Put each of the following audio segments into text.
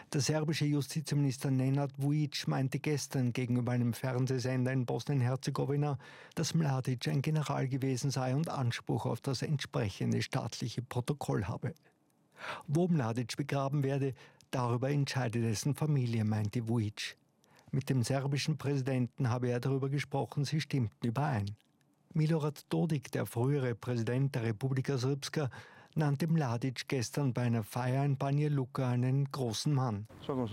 Der serbische Justizminister Nenad Vujic meinte gestern gegenüber einem Fernsehsender in Bosnien-Herzegowina, dass Mladic ein General gewesen sei und Anspruch auf das entsprechende staatliche Protokoll habe. Wo Mladic begraben werde, darüber entscheide dessen Familie, meinte Vujic. Mit dem serbischen Präsidenten habe er darüber gesprochen, sie stimmten überein. Milorad Dodik, der frühere Präsident der Republika Srpska, nannte Mladic gestern bei einer Feier in Banja Luka einen großen Mann.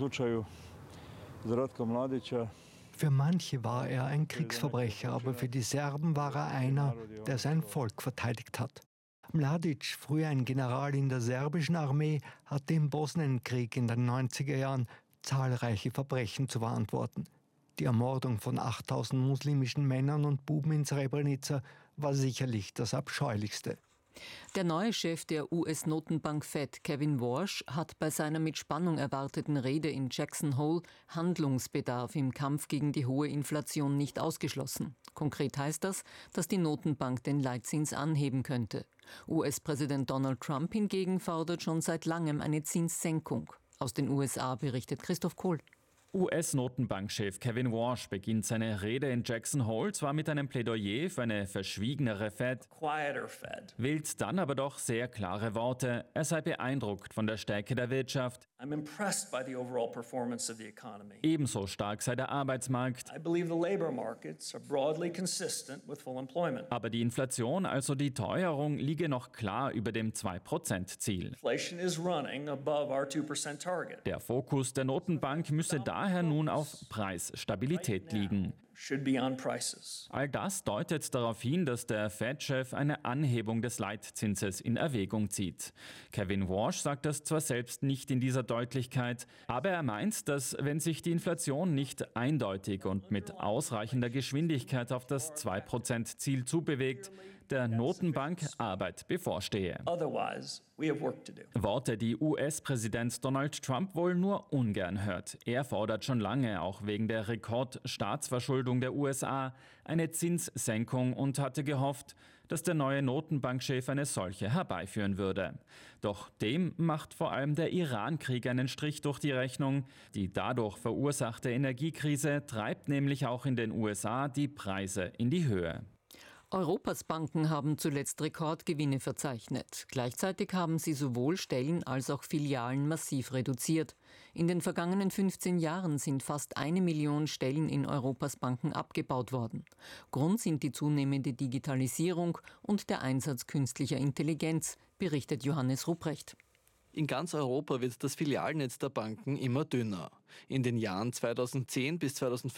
Für manche war er ein Kriegsverbrecher, aber für die Serben war er einer, der sein Volk verteidigt hat. Mladic, früher ein General in der serbischen Armee, hatte im Bosnienkrieg in den 90er Jahren zahlreiche Verbrechen zu verantworten. Die Ermordung von 8000 muslimischen Männern und Buben in Srebrenica war sicherlich das Abscheulichste. Der neue Chef der US-Notenbank Fed, Kevin Warsh, hat bei seiner mit Spannung erwarteten Rede in Jackson Hole Handlungsbedarf im Kampf gegen die hohe Inflation nicht ausgeschlossen. Konkret heißt das, dass die Notenbank den Leitzins anheben könnte. US-Präsident Donald Trump hingegen fordert schon seit langem eine Zinssenkung. Aus den USA berichtet Christoph Kohl. US-Notenbankchef Kevin Warsh beginnt seine Rede in Jackson Hole zwar mit einem Plädoyer für eine verschwiegenere Fed, wählt dann aber doch sehr klare Worte. Er sei beeindruckt von der Stärke der Wirtschaft. Ebenso stark sei der Arbeitsmarkt. Aber die Inflation, also die Teuerung, liege noch klar über dem 2%-Ziel. Der Fokus der Notenbank müsse daher nun auf Preisstabilität liegen. All das deutet darauf hin, dass der Fed-Chef eine Anhebung des Leitzinses in Erwägung zieht. Kevin Warsh sagt das zwar selbst nicht in dieser Deutlichkeit, aber er meint, dass wenn sich die Inflation nicht eindeutig und mit ausreichender Geschwindigkeit auf das 2%-Ziel zubewegt, der Notenbank Arbeit bevorstehe. Worte, die US-Präsident Donald Trump wohl nur ungern hört. Er fordert schon lange, auch wegen der Rekordstaatsverschuldung der USA, eine Zinssenkung und hatte gehofft, dass der neue Notenbankchef eine solche herbeiführen würde. Doch dem macht vor allem der Iran-Krieg einen Strich durch die Rechnung. Die dadurch verursachte Energiekrise treibt nämlich auch in den USA die Preise in die Höhe. Europas Banken haben zuletzt Rekordgewinne verzeichnet. Gleichzeitig haben sie sowohl Stellen als auch Filialen massiv reduziert. In den vergangenen 15 Jahren sind fast 1 Million Stellen in Europas Banken abgebaut worden. Grund sind die zunehmende Digitalisierung und der Einsatz künstlicher Intelligenz, berichtet Johannes Rupprecht. In ganz Europa wird das Filialnetz der Banken immer dünner. In den Jahren 2010 bis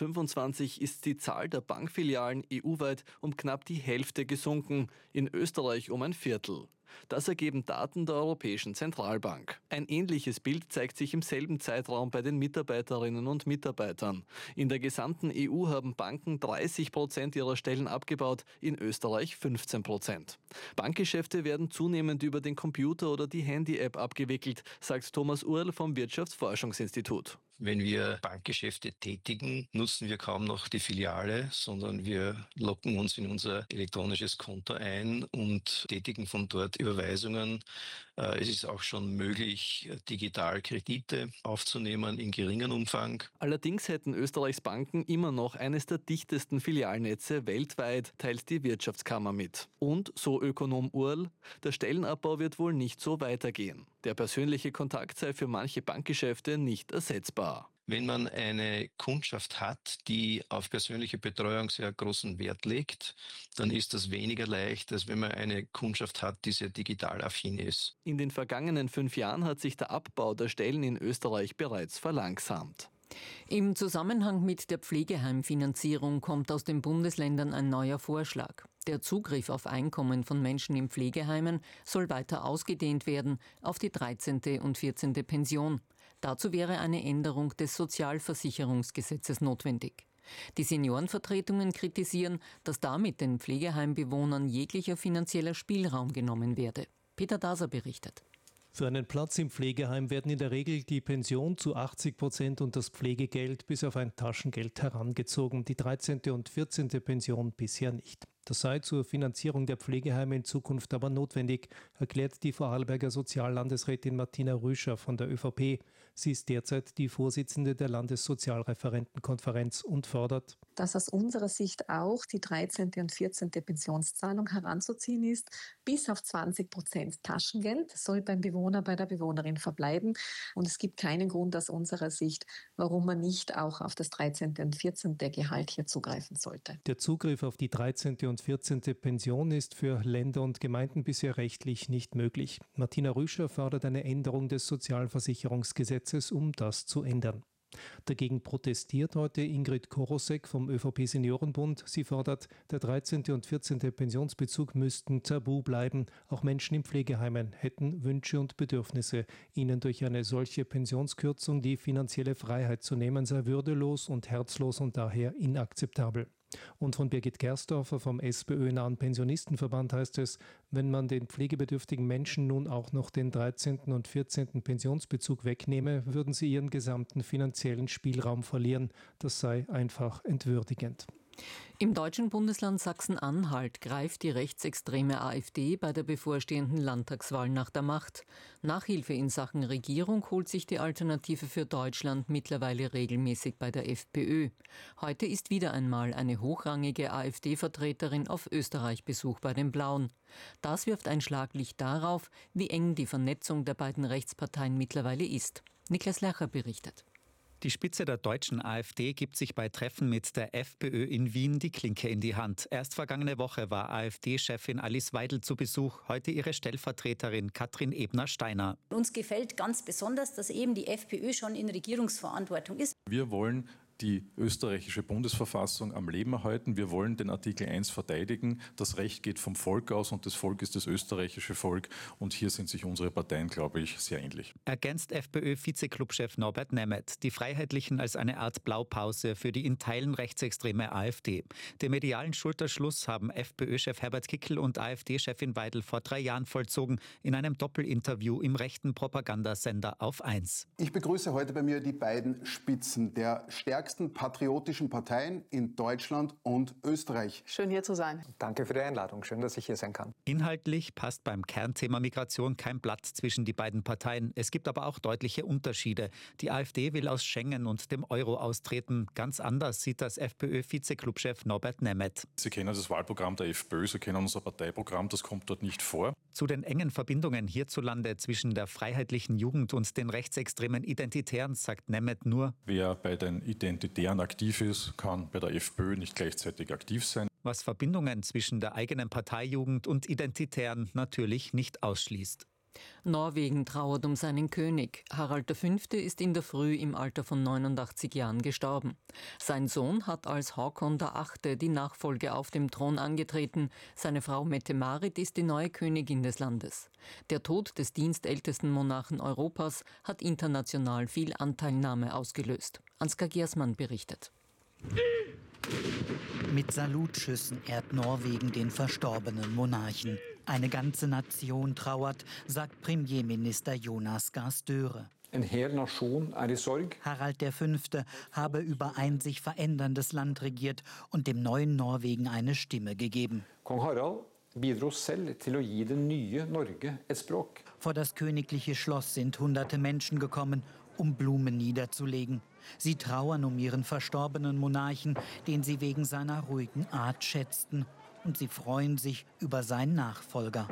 2025 ist die Zahl der Bankfilialen EU-weit um knapp die Hälfte gesunken, in Österreich um ein Viertel. Das ergeben Daten der Europäischen Zentralbank. Ein ähnliches Bild zeigt sich im selben Zeitraum bei den Mitarbeiterinnen und Mitarbeitern. In der gesamten EU haben Banken 30% ihrer Stellen abgebaut, in Österreich 15%. Bankgeschäfte werden zunehmend über den Computer oder die Handy-App abgewickelt, sagt Thomas Url vom Wirtschaftsforschungsinstitut. Wenn wir Bankgeschäfte tätigen, nutzen wir kaum noch die Filiale, sondern wir loggen uns in unser elektronisches Konto ein und tätigen von dort Überweisungen. Es ist auch schon möglich, digital Kredite aufzunehmen in geringem Umfang. Allerdings hätten Österreichs Banken immer noch eines der dichtesten Filialnetze weltweit, teilt die Wirtschaftskammer mit. Und, so Ökonom Url, der Stellenabbau wird wohl nicht so weitergehen. Der persönliche Kontakt sei für manche Bankgeschäfte nicht ersetzbar. Wenn man eine Kundschaft hat, die auf persönliche Betreuung sehr großen Wert legt, dann ist das weniger leicht, als wenn man eine Kundschaft hat, die sehr digital affin ist. In den vergangenen 5 Jahren hat sich der Abbau der Stellen in Österreich bereits verlangsamt. Im Zusammenhang mit der Pflegeheimfinanzierung kommt aus den Bundesländern ein neuer Vorschlag. Der Zugriff auf Einkommen von Menschen in Pflegeheimen soll weiter ausgedehnt werden auf die 13. und 14. Pension. Dazu wäre eine Änderung des Sozialversicherungsgesetzes notwendig. Die Seniorenvertretungen kritisieren, dass damit den Pflegeheimbewohnern jeglicher finanzieller Spielraum genommen werde. Peter Daser berichtet. Für einen Platz im Pflegeheim werden in der Regel die Pension zu 80% und das Pflegegeld bis auf ein Taschengeld herangezogen, die 13. und 14. Pension bisher nicht. Das sei zur Finanzierung der Pflegeheime in Zukunft aber notwendig, erklärt die Vorarlberger Soziallandesrätin Martina Rüscher von der ÖVP. Sie ist derzeit die Vorsitzende der Landessozialreferentenkonferenz und fordert, dass aus unserer Sicht auch die 13. und 14. Pensionszahlung heranzuziehen ist. Bis auf 20% Taschengeld soll beim Bewohner, bei der Bewohnerin verbleiben. Und es gibt keinen Grund aus unserer Sicht, warum man nicht auch auf das 13. und 14. Gehalt hier zugreifen sollte. Der Zugriff auf die 13. und 14. Pension ist für Länder und Gemeinden bisher rechtlich nicht möglich. Martina Rüscher fordert eine Änderung des Sozialversicherungsgesetzes, um das zu ändern. Dagegen protestiert heute Ingrid Korosek vom ÖVP-Seniorenbund. Sie fordert, der 13. und 14. Pensionsbezug müssten tabu bleiben. Auch Menschen in Pflegeheimen hätten Wünsche und Bedürfnisse. Ihnen durch eine solche Pensionskürzung die finanzielle Freiheit zu nehmen, sei würdelos und herzlos und daher inakzeptabel. Und von Birgit Gersdorfer vom SPÖ-nahen Pensionistenverband heißt es, wenn man den pflegebedürftigen Menschen nun auch noch den 13. und 14. Pensionsbezug wegnehme, würden sie ihren gesamten finanziellen Spielraum verlieren. Das sei einfach entwürdigend. Im deutschen Bundesland Sachsen-Anhalt greift die rechtsextreme AfD bei der bevorstehenden Landtagswahl nach der Macht. Nachhilfe in Sachen Regierung holt sich die Alternative für Deutschland mittlerweile regelmäßig bei der FPÖ. Heute ist wieder einmal eine hochrangige AfD-Vertreterin auf Österreich-Besuch bei den Blauen. Das wirft ein Schlaglicht darauf, wie eng die Vernetzung der beiden Rechtsparteien mittlerweile ist. Niklas Lercher berichtet. Die Spitze der deutschen AfD gibt sich bei Treffen mit der FPÖ in Wien die Klinke in die Hand. Erst vergangene Woche war AfD-Chefin Alice Weidel zu Besuch, heute ihre Stellvertreterin Katrin Ebner-Steiner. Uns gefällt ganz besonders, dass eben die FPÖ schon in Regierungsverantwortung ist. Wir wollen die österreichische Bundesverfassung am Leben erhalten. Wir wollen den Artikel 1 verteidigen. Das Recht geht vom Volk aus und das Volk ist das österreichische Volk. Und hier sind sich unsere Parteien, glaube ich, sehr ähnlich. Ergänzt FPÖ-Vize-Clubchef Norbert Nemeth, die Freiheitlichen als eine Art Blaupause für die in Teilen rechtsextreme AfD. Den medialen Schulterschluss haben FPÖ-Chef Herbert Kickl und AfD-Chefin Weidel vor 3 Jahren vollzogen, in einem Doppelinterview im rechten Propagandasender Auf 1. Ich begrüße heute bei mir die beiden Spitzen der stärksten patriotischen Parteien in Deutschland und Österreich. Schön hier zu sein. Danke für die Einladung. Schön, dass ich hier sein kann. Inhaltlich passt beim Kernthema Migration kein Blatt zwischen die beiden Parteien. Es gibt aber auch deutliche Unterschiede. Die AfD will aus Schengen und dem Euro austreten. Ganz anders sieht das FPÖ-Vize-Clubchef Norbert Nemeth. Sie kennen das Wahlprogramm der FPÖ, Sie kennen unser Parteiprogramm, das kommt dort nicht vor. Zu den engen Verbindungen hierzulande zwischen der freiheitlichen Jugend und den rechtsextremen Identitären sagt Nemeth nur: Wer bei den Identitären aktiv ist, kann bei der FPÖ nicht gleichzeitig aktiv sein. Was Verbindungen zwischen der eigenen Parteijugend und Identitären natürlich nicht ausschließt. Norwegen trauert um seinen König. Harald V. ist in der Früh im Alter von 89 Jahren gestorben. Sein Sohn hat als Håkon VIII. Die Nachfolge auf dem Thron angetreten. Seine Frau Mette-Marit ist die neue Königin des Landes. Der Tod des dienstältesten Monarchen Europas hat international viel Anteilnahme ausgelöst. Ansgar Giersmann berichtet. Mit Salutschüssen ehrt Norwegen den verstorbenen Monarchen. Eine ganze Nation trauert, sagt Premierminister Jonas Gahr Støre. Harald V. habe über ein sich veränderndes Land regiert und dem neuen Norwegen eine Stimme gegeben. Kong Harald bidro selv til å gi det nye Norge et språk. Vor das königliche Schloss sind hunderte Menschen gekommen, um Blumen niederzulegen. Sie trauern um ihren verstorbenen Monarchen, den sie wegen seiner ruhigen Art schätzten. Und sie freuen sich über seinen Nachfolger.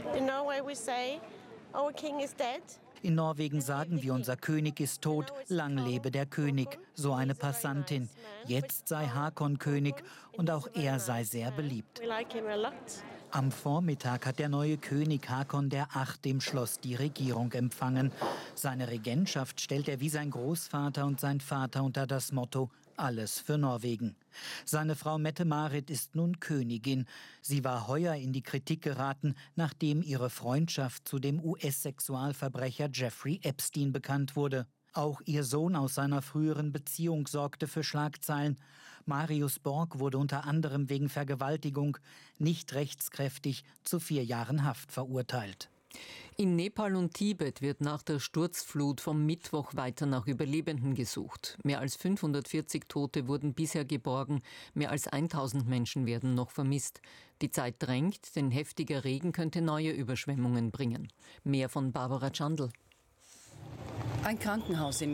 In Norwegen sagen wir, unser König ist tot, lang lebe der König, so eine Passantin. Jetzt sei Håkon König und auch er sei sehr beliebt. Am Vormittag hat der neue König Håkon VIII. Im Schloss die Regierung empfangen. Seine Regentschaft stellt er wie sein Großvater und sein Vater unter das Motto Alles für Norwegen. Seine Frau Mette-Marit ist nun Königin. Sie war heuer in die Kritik geraten, nachdem ihre Freundschaft zu dem US-Sexualverbrecher Jeffrey Epstein bekannt wurde. Auch ihr Sohn aus seiner früheren Beziehung sorgte für Schlagzeilen. Marius Borg wurde unter anderem wegen Vergewaltigung nicht rechtskräftig zu 4 Jahren Haft verurteilt. In Nepal und Tibet wird nach der Sturzflut vom Mittwoch weiter nach Überlebenden gesucht. Mehr als 540 Tote wurden bisher geborgen, mehr als 1000 Menschen werden noch vermisst. Die Zeit drängt, denn heftiger Regen könnte neue Überschwemmungen bringen. Mehr von Barbara Chandl. Ein Krankenhaus in